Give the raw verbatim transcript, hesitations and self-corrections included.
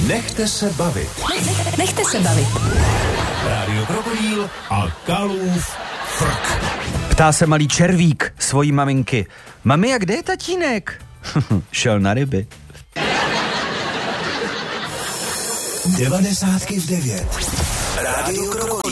Nechte se bavit. Nech, nechte se bavit. Rádio Krokodýl a Kalův frk. Ptá se malý červík svojí maminky. Mami, a kde je tatínek? Šel na ryby. Devadesátky v devět. Rádio Krokodýl.